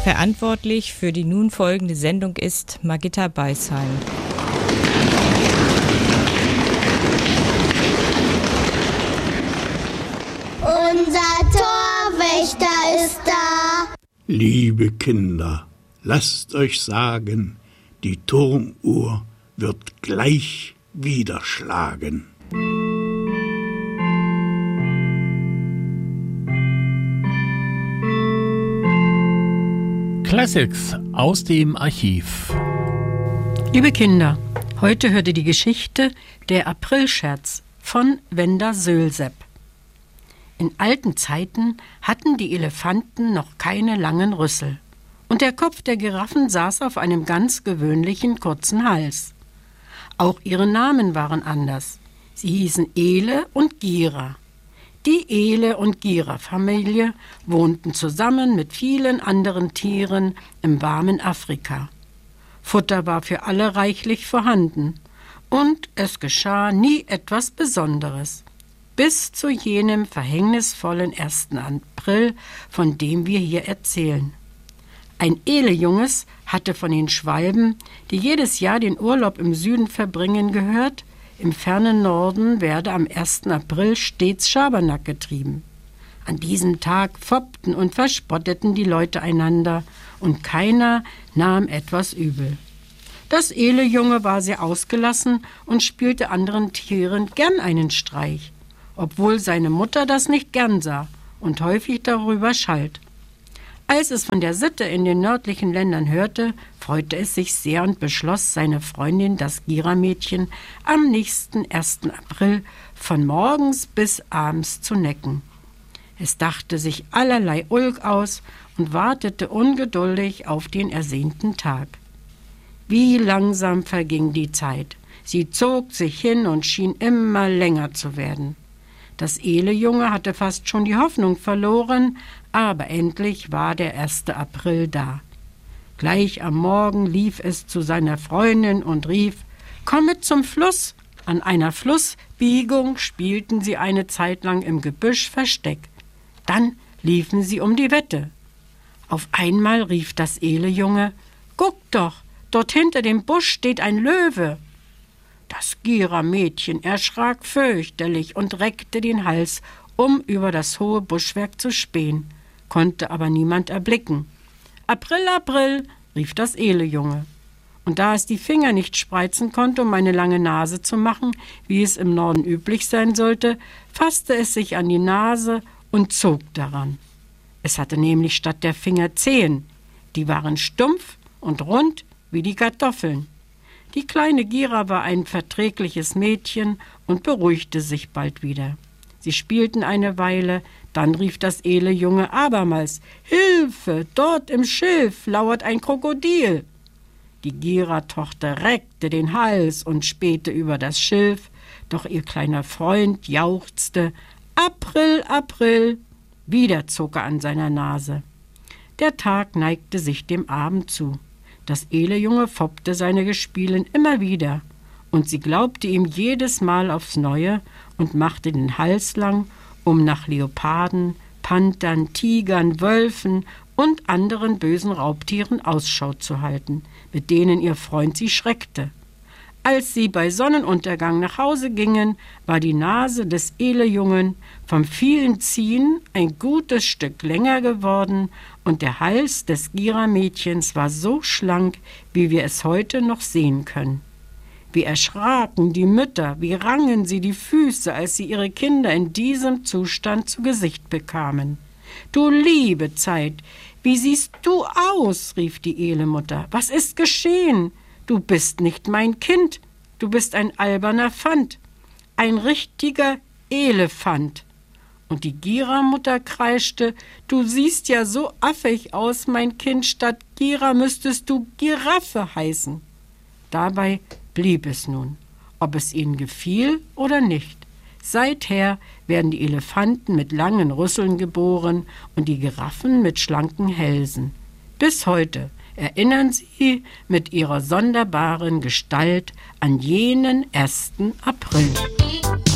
Verantwortlich für die nun folgende Sendung ist Margitta Beisheim. Unser Torwächter ist da. Liebe Kinder, lasst euch sagen, die Turmuhr wird gleich wieder schlagen. Classics aus dem Archiv. Liebe Kinder, heute hört ihr die Geschichte Der Aprilscherz von Wenda Sölsepp. In alten Zeiten hatten die Elefanten noch keine langen Rüssel. Und der Kopf der Giraffen saß auf einem ganz gewöhnlichen kurzen Hals. Auch ihre Namen waren anders. Sie hießen Ele und Gira. Die Ele- und Gira-Familie wohnten zusammen mit vielen anderen Tieren im warmen Afrika. Futter war für alle reichlich vorhanden. Und es geschah nie etwas Besonderes. Bis zu jenem verhängnisvollen 1. April, von dem wir hier erzählen. Ein Elejunges hatte von den Schwalben, die jedes Jahr den Urlaub im Süden verbringen, gehört, im fernen Norden werde am 1. April stets Schabernack getrieben. An diesem Tag foppten und verspotteten die Leute einander und keiner nahm etwas übel. Das Elejunge war sehr ausgelassen und spielte anderen Tieren gern einen Streich, obwohl seine Mutter das nicht gern sah und häufig darüber schalt. Als es von der Sitte in den nördlichen Ländern hörte, freute es sich sehr und beschloss, seine Freundin, das Gira-Mädchen, am nächsten 1. April von morgens bis abends zu necken. Es dachte sich allerlei Ulk aus und wartete ungeduldig auf den ersehnten Tag. Wie langsam verging die Zeit. Sie zog sich hin und schien immer länger zu werden. Das Elejunge hatte fast schon die Hoffnung verloren, aber endlich war der 1. April da. Gleich am Morgen lief es zu seiner Freundin und rief: »Komm mit zum Fluss!« An einer Flussbiegung spielten sie eine Zeit lang im Gebüsch Versteck. Dann liefen sie um die Wette. Auf einmal rief das Elejunge: »Guck doch, dort hinter dem Busch steht ein Löwe!« Das Gira-Mädchen erschrak fürchterlich und reckte den Hals, um über das hohe Buschwerk zu spähen, konnte aber niemand erblicken. »April, April«, rief das Elejunge. Und da es die Finger nicht spreizen konnte, um eine lange Nase zu machen, wie es im Norden üblich sein sollte, fasste es sich an die Nase und zog daran. Es hatte nämlich statt der Finger Zehen. Die waren stumpf und rund wie die Kartoffeln. Die kleine Gira war ein verträgliches Mädchen und beruhigte sich bald wieder. Sie spielten eine Weile, dann rief das Elejunge abermals: »Hilfe, dort im Schilf lauert ein Krokodil!« Die Gira-Tochter reckte den Hals und spähte über das Schilf, doch ihr kleiner Freund jauchzte: »April, April!« Wieder zog er an seiner Nase. Der Tag neigte sich dem Abend zu. Das Elejunge foppte seine Gespielin immer wieder, und sie glaubte ihm jedes Mal aufs Neue und machte den Hals lang, um nach Leoparden, Panthern, Tigern, Wölfen und anderen bösen Raubtieren Ausschau zu halten, mit denen ihr Freund sie schreckte. Als sie bei Sonnenuntergang nach Hause gingen, war die Nase des Elejungen vom vielen Ziehen ein gutes Stück länger geworden und der Hals des Gira-Mädchens war so schlank, wie wir es heute noch sehen können. Wie erschraken die Mütter, wie rangen sie die Füße, als sie ihre Kinder in diesem Zustand zu Gesicht bekamen. »Du liebe Zeit, wie siehst du aus?« rief die Elemutter. »Was ist geschehen? Du bist nicht mein Kind, du bist ein alberner Fant, ein richtiger Elefant.« Und die Gira-Mutter kreischte: »Du siehst ja so affig aus, mein Kind, statt Gira müsstest du Giraffe heißen.« Dabei blieb es nun, ob es ihnen gefiel oder nicht. Seither werden die Elefanten mit langen Rüsseln geboren und die Giraffen mit schlanken Hälsen. Bis heute erinnern sie mit ihrer sonderbaren Gestalt an jenen 1. April.